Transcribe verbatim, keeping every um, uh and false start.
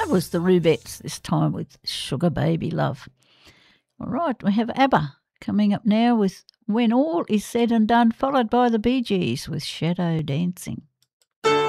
was the Rubettes this time with Sugar Baby Love. All right, we have ABBA coming up now with When All Is Said and Done, followed by the Bee Gees with Shadow Dancing.